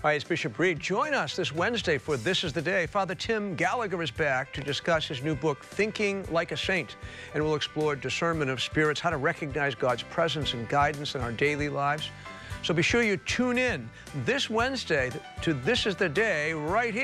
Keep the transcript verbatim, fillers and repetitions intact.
Hi, it's Bishop Reed. Join us this Wednesday for This is the Day. Father Tim Gallagher is back to discuss his new book, Thinking Like a Saint, and we'll explore discernment of spirits, how to recognize God's presence and guidance in our daily lives. So be sure you tune in this Wednesday to This is the Day right here.